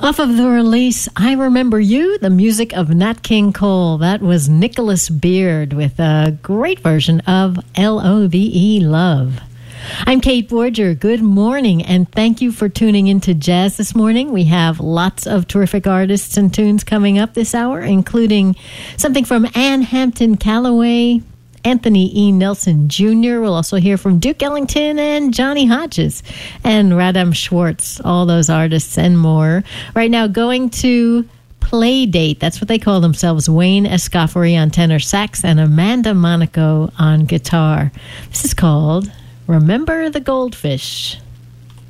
Off of the release, I Remember You, the music of Nat King Cole. That was Nicholas Beard with a great version of L-O-V-E, Love. I'm Kate Borger. Good morning, and thank you for tuning into Jazz this morning. We have lots of terrific artists and tunes coming up this hour, including something from Ann Hampton Calloway, Anthony E. Nelson Jr. We'll also hear from Duke Ellington and Johnny Hodges and Radam Schwartz, all those artists and more. Right now, going to Playdate. That's what they call themselves. Wayne Escoffery on tenor sax and Amanda Monaco on guitar. This is called Remember the Goldfish.